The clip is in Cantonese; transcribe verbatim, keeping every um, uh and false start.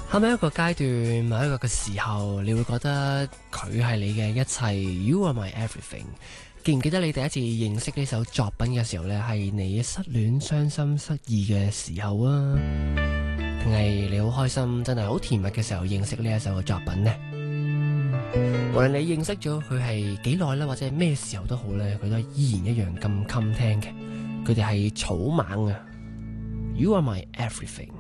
係咪一個階段，某一個嘅時候，你會覺得佢係你嘅一切 ？You are my everything。記唔記得你第一次認識呢首作品嘅時候呢？係你失戀、傷心、失意嘅時候啊，定係你好開心、真係好甜蜜嘅時候認識呢一首嘅作品呢？無論你認識咗佢係幾耐啦，或者係咩時候都好呢，佢都依然一樣咁襟聽嘅。佢哋係草蜢啊，You are my everything。